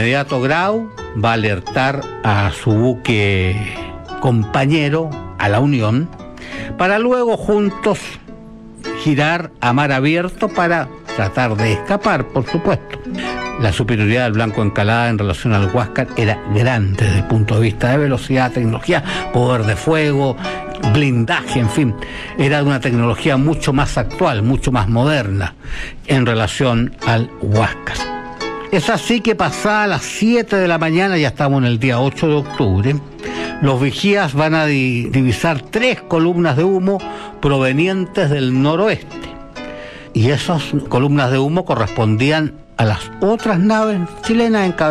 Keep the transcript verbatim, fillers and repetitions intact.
inmediato Grau va a alertar a su buque compañero, a la Unión, para luego juntos girar a mar abierto para tratar de escapar, por supuesto. La superioridad del Blanco Encalada en relación al Huáscar era grande desde el punto de vista de velocidad, tecnología, poder de fuego, blindaje, en fin. Era de una tecnología mucho más actual, mucho más moderna en relación al Huáscar. Es así que pasada las siete de la mañana, ya estamos en el día ocho de octubre, los vigías van a di- divisar tres columnas de humo provenientes del noroeste. Y esas columnas de humo correspondían a las otras naves chilenas encabezadas